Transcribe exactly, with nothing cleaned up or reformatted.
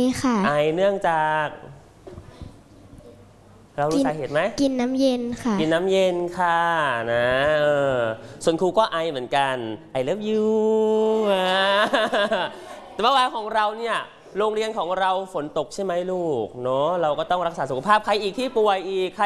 ค่ะไอเนื่องจากเรารู้สาเหตุไหมกินน้ำเย็นค่ะกินน้ำเย็นค่ะนะเออส่วนครูก็ไอเหมือนกัน I love you แต่เมื่อวานของเราเนี่ยโรงเรียนของเราฝนตกใช่ไหมลูกเนาะเราก็ต้องรักษาสุขภาพใครอีกที่ป่วยอีก